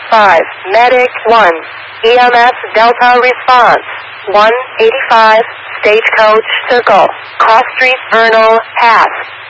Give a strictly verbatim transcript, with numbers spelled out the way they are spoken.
five, Medic one, E M S Delta response, one eighty-five, Stagecoach Circle, Cross Street, Ernle, Pass.